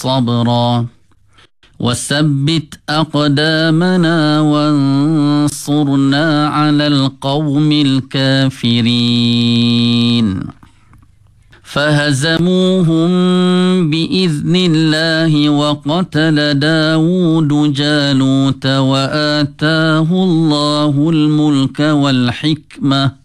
صبرا وثبت أقدامنا وانصرنا على القوم الكافرين فهزموهم بإذن الله وقتل داود جالوت وآتاه الله الملك والحكمة